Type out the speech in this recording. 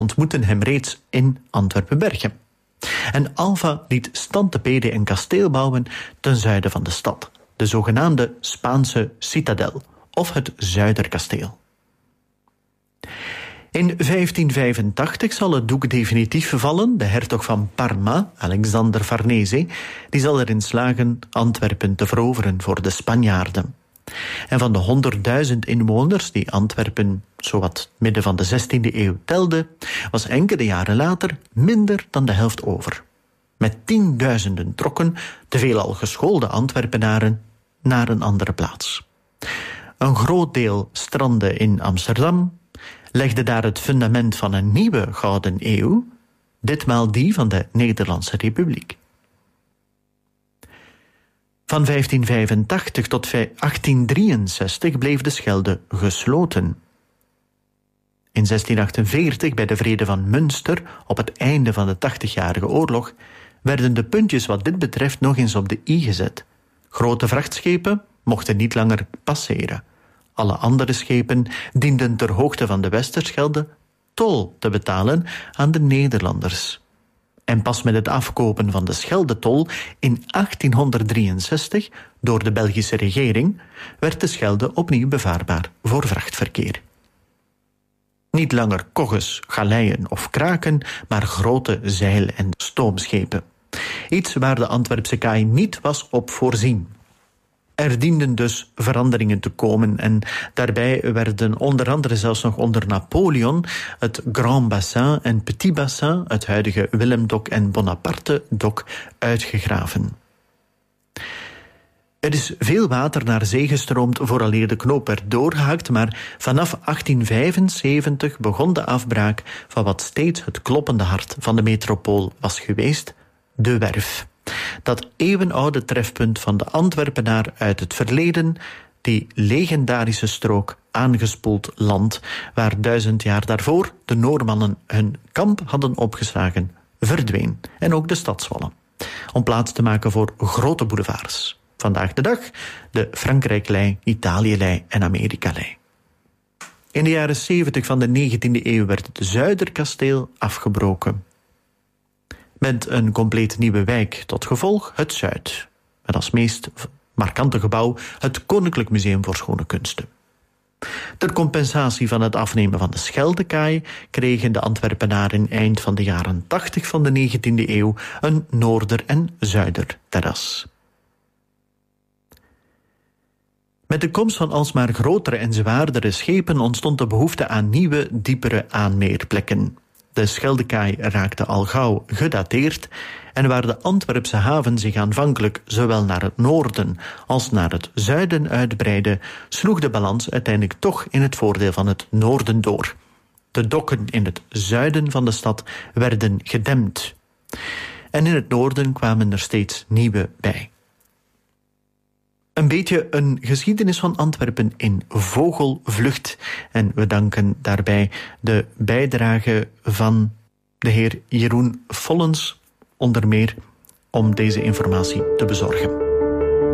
ontmoetten hem reeds in Antwerpen-Berchem. En Alva liet standtepeden en kasteel bouwen ten zuiden van de stad, de zogenaamde Spaanse citadel of het Zuiderkasteel. In 1585 zal het doek definitief vallen. De hertog van Parma, Alexander Farnese, die zal erin slagen Antwerpen te veroveren voor de Spanjaarden. En van de 100.000 inwoners die Antwerpen zowat midden van de 16e eeuw telde, was enkele jaren later minder dan de helft over. Met tienduizenden trokken de veelal geschoolde Antwerpenaren naar een andere plaats. Een groot deel strandde in Amsterdam, legde daar het fundament van een nieuwe Gouden Eeuw, ditmaal die van de Nederlandse Republiek. Van 1585 tot 1863 bleef de Schelde gesloten. In 1648, bij de Vrede van Münster, op het einde van de 80-jarige oorlog, werden de puntjes wat dit betreft nog eens op de i gezet. Grote vrachtschepen mochten niet langer passeren. Alle andere schepen dienden ter hoogte van de Westerschelde tol te betalen aan de Nederlanders. En pas met het afkopen van de Scheldetol in 1863 door de Belgische regering werd de Schelde opnieuw bevaarbaar voor vrachtverkeer. Niet langer kogges, galeien of kraken, maar grote zeil- en stoomschepen. Iets waar de Antwerpse kaai niet was op voorzien. Er dienden dus veranderingen te komen en daarbij werden onder andere zelfs nog onder Napoleon het Grand Bassin en Petit Bassin, het huidige Willemdok en Bonaparte-dok, uitgegraven. Er is veel water naar zee gestroomd vooraleer de knoop werd doorgehakt, maar vanaf 1875 begon de afbraak van wat steeds het kloppende hart van de metropool was geweest, de Werf. Dat eeuwenoude trefpunt van de Antwerpenaar uit het verleden, die legendarische strook aangespoeld land, waar 1000 jaar daarvoor de Noormannen hun kamp hadden opgeslagen, verdween. En ook de stadswallen, om plaats te maken voor grote boulevards. Vandaag de dag de Frankrijk-lei, Italië-lei en Amerika-lei. In de jaren 70 van de 19e eeuw werd het Zuiderkasteel afgebroken. Met een compleet nieuwe wijk tot gevolg, het Zuid. Met als meest markante gebouw het Koninklijk Museum voor Schone Kunsten. Ter compensatie van het afnemen van de Scheldekaai kregen de Antwerpenaren eind van de jaren 80 van de 19e eeuw een Noorder- en Zuiderterras. Met de komst van alsmaar grotere en zwaardere schepen ontstond de behoefte aan nieuwe, diepere aanmeerplekken. De Scheldekaai raakte al gauw gedateerd en waar de Antwerpse haven zich aanvankelijk zowel naar het noorden als naar het zuiden uitbreidde, sloeg de balans uiteindelijk toch in het voordeel van het noorden door. De dokken in het zuiden van de stad werden gedempt. En in het noorden kwamen er steeds nieuwe bij. Een beetje een geschiedenis van Antwerpen in vogelvlucht. En we danken daarbij de bijdrage van de heer Jeroen Vollens, onder meer, om deze informatie te bezorgen.